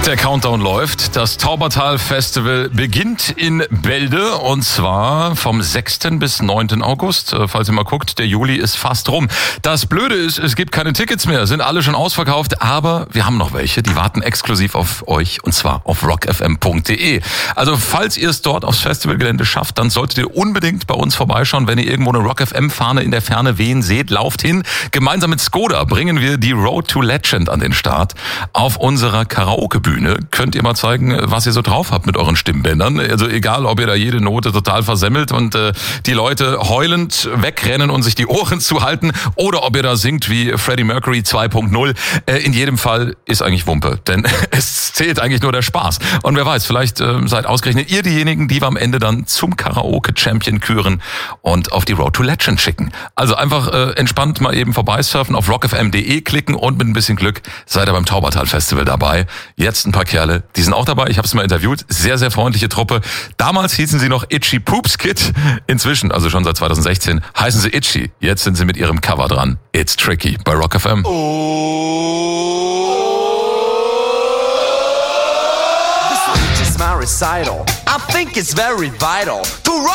Der Countdown läuft. Das Taubertal-Festival beginnt in Bälde und zwar vom 6. bis 9. August. Falls ihr mal guckt, der Juli ist fast rum. Das Blöde ist, es gibt keine Tickets mehr, sind alle schon ausverkauft, aber wir haben noch welche, die warten exklusiv auf euch und zwar auf rockfm.de. Also falls ihr es dort aufs Festivalgelände schafft, dann solltet ihr unbedingt bei uns vorbeischauen. Wenn ihr irgendwo eine Rock-FM-Fahne in der Ferne wehen seht, lauft hin. Gemeinsam mit Skoda bringen wir die Road to Legend an den Start. Auf unserer Karaoke-Bühne könnt ihr mal zeigen, was ihr so drauf habt mit euren Stimmbändern. Also egal, ob ihr da jede Note total versemmelt und die Leute heulend wegrennen und sich die Ohren zuhalten oder ob ihr da singt wie Freddie Mercury 2.0. In jedem Fall ist eigentlich Wumpe, denn es zählt eigentlich nur der Spaß. Und wer weiß, vielleicht seid ausgerechnet ihr diejenigen, die wir am Ende dann zum Karaoke-Champion küren und auf die Road to Legend schicken. Also einfach entspannt mal eben vorbeisurfen, auf rockfm.de klicken und mit ein bisschen Glück seid ihr beim Taubertal-Festival dabei. Jetzt ein paar Kerle, die sind auch dabei. Ich habe es mal interviewt. Sehr, sehr freundliche Truppe. Damals hießen sie noch Itchy Poops Kid. Inzwischen, also schon seit 2016, heißen sie Itchy. Jetzt sind sie mit ihrem Cover dran. It's Tricky bei Rock FM. This is my recital. I think it's very vital to rock.